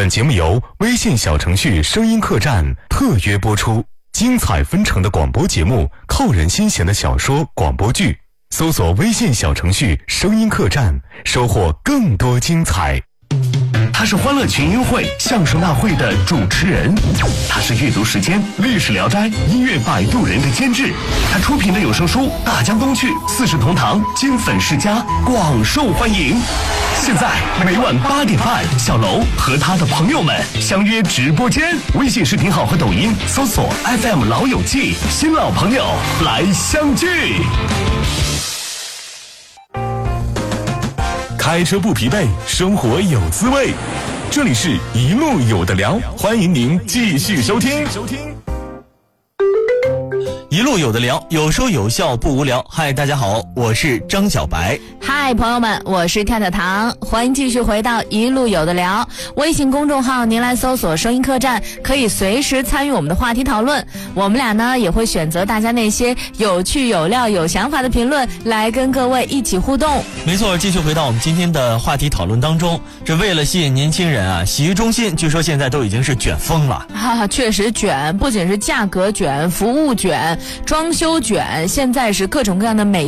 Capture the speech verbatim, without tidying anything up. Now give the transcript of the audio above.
本节目由微信小程序声音客栈特约播出，精彩纷呈的广播节目，扣人心弦的小说广播剧，搜索微信小程序声音客栈，收获更多精彩。 他是欢乐群英会相声大会的主持人，他是阅读时间历史聊斋音乐摆渡人的监制，他出品的有声书《大江东去》四世同堂金粉世家广受欢迎。现在每晚八点半，小楼和他的朋友们相约直播间，微信视频号和抖音搜索 F M 老友记，新老朋友来相聚。 开车不疲惫，生活有滋味。这里是一路有的聊，欢迎您继续收听。 一路有的聊，有说有笑不无聊。嗨，大家好，我是张小白。 嗨，朋友们，我是跳跳糖，欢迎继续回到一路有的聊。微信公众号您来搜索声音客栈，可以随时参与我们的话题讨论。我们俩呢也会选择大家那些有趣有料有想法的评论来跟各位一起互动。 没错，继续回到我们今天的话题讨论当中。这为了吸引年轻人啊，洗浴中心据说现在都已经是卷疯了。 啊，确实卷，不仅是价格卷，服务卷，装修卷，现在是各种各样的美